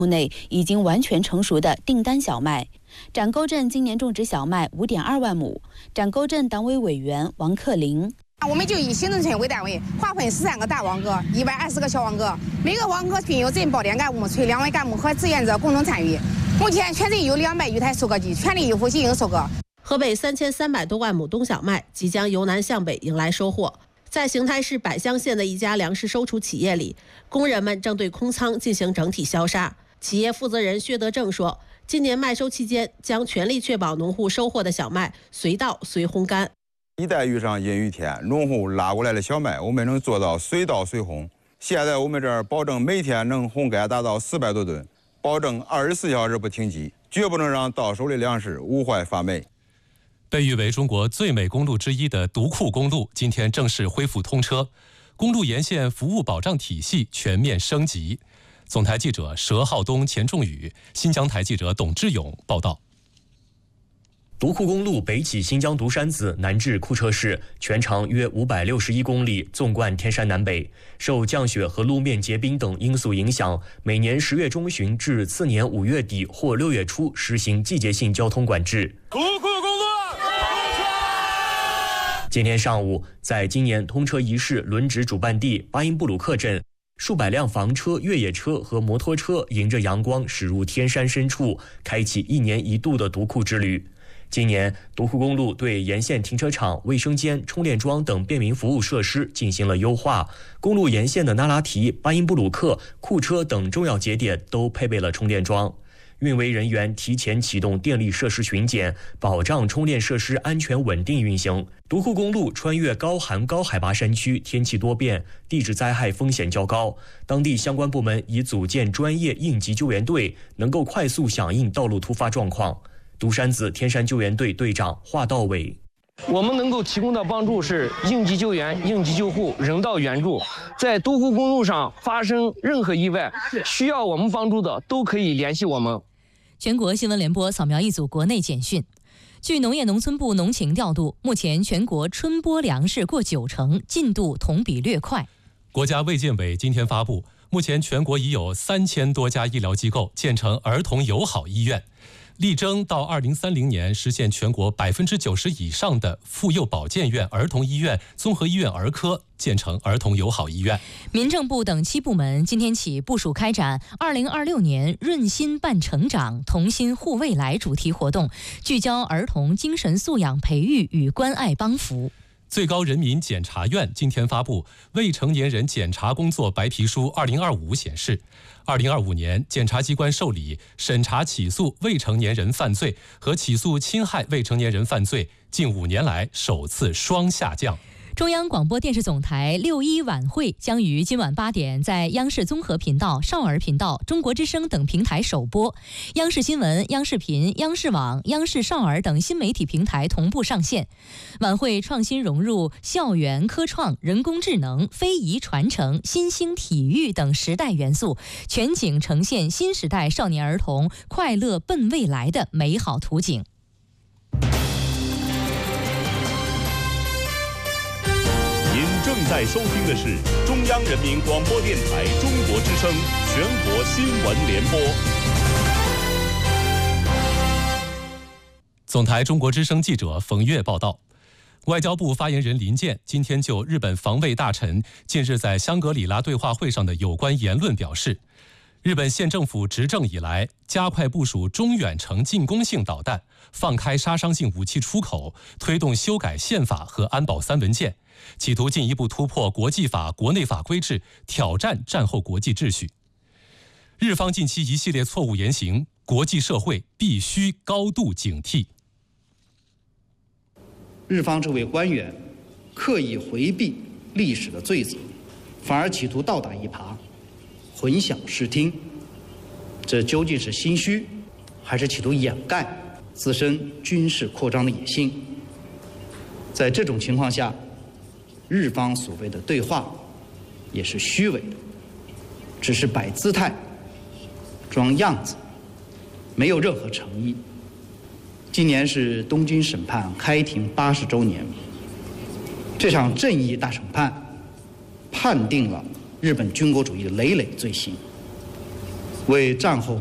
内已经完全成熟的订单小麦。展沟镇今年种植小麦5.2万亩。展沟镇党委委员王克林。 我们就以行政村为单位，划分13个大网格，120个小网格，每个网格均有镇保点干部、村2位干部和志愿者共同参与。目前全镇有200余台收割机，全力以赴进行收割。 河北3300多万亩冬小麦即将由南向北迎来收获。在邢台市百乡县的一家粮食收储企业里，工人们正对空仓进行整体消杀。企业负责人薛德正说，今年麦收期间将全力确保农户收获的小麦随稻随烘干。 一旦遇上阴雨天，农户拉过来的小麦，我们能做到随稻随烘。现在我们这儿保证每天能烘干达到400多吨，保证24小时不停机，绝不能让到手的粮食无坏发霉。 被誉为中国最美公路之一的独库公路，今天正式恢复通车，公路沿线服务保障体系全面升级。总台记者佘浩东、钱仲宇，新疆台记者董志勇报道。 独库公路北起新疆独山子，南至库车市，全长约561公里，纵贯天山南北。受降雪和路面结冰等因素影响，每年10月中旬至次年5月底或6月初实行季节性交通管制。 独库公路今天上午，在今年通车仪式轮值主办地巴音布鲁克镇，数百辆房车、越野车和摩托车迎着阳光驶入天山深处，开启1年1度的独库之旅。今年，独库公路对沿线停车场、卫生间、充电桩等便民服务设施进行了优化。公路沿线的那拉提、巴音布鲁克、库车等重要节点都配备了充电桩。运维人员提前启动电力设施巡检，保障充电设施安全稳定运行。独库公路穿越高寒高海拔山区，天气多变，地质灾害风险较高。当地相关部门已组建专业应急救援队，能够快速响应道路突发状况。独山子天山救援队队长华道伟： 我们能够提供的帮助是应急救援、应急救护、人道援助。在独库公路上发生任何意外，需要我们帮助的都可以联系我们。 全国新闻联播扫描一组国内简讯。据农业农村部农情调度，目前全国春播粮食过90%，进度同比略快。 国家卫健委今天发布，目前全国已有3000多家医疗机构建成儿童友好医院，力争到2030年实现全国90%以上的妇幼保健院、儿童医院、综合医院儿科建成儿童友好医院。 民政部等7部门今天起部署开展2026年润心伴成长、同心护未来主题活动，聚焦儿童精神素养培育与关爱帮扶。 最高人民检察院今天发布《未成年人检察工作白皮书2025》，显示，2025年检察机关受理、审查起诉未成年人犯罪和起诉侵害未成年人犯罪，近5年来首次双下降。 中央广播电视总台6·1晚会将于今晚8点在央视综合频道、少儿频道、中国之声等平台首播，央视新闻、央视频、央视网、央视少儿等新媒体平台同步上线。晚会创新融入校园科创、人工智能、非遗传承、新兴体育等时代元素，全景呈现新时代少年儿童快乐奔未来的美好图景。 您正在收听的是中央人民广播电台中国之声全国新闻联播。 总台中国之声记者冯月报道，外交部发言人林健今天就日本防卫大臣近日在香格里拉对话会上的有关言论表示，日本县政府执政以来，加快部署中远程进攻性导弹，放开杀伤性武器出口，推动修改宪法和安保3文件，企图进一步突破国际法、国内法规制，挑战战后国际秩序。日方近期一系列错误言行，国际社会必须高度警惕。 日方这位官员刻意回避历史的罪责，反而企图倒打一耙，混淆视听，这究竟是心虚，还是企图掩盖自身军事扩张的野心？在这种情况下，日方所谓的对话也是虚伪的，只是摆姿态、装样子，没有任何诚意。今年是东京审判开庭80周年，这场正义大审判判定了日本军国主义的累累罪行， 为战后